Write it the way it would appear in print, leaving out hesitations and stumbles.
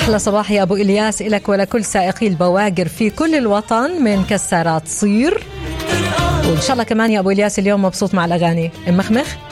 أحلى صباح يا أبو إلياس إلك ولكل سائقي البواقر في كل الوطن من كسارات صير. وإن شاء الله كمان يا أبو إلياس اليوم مبسوط مع الأغاني مخمخ.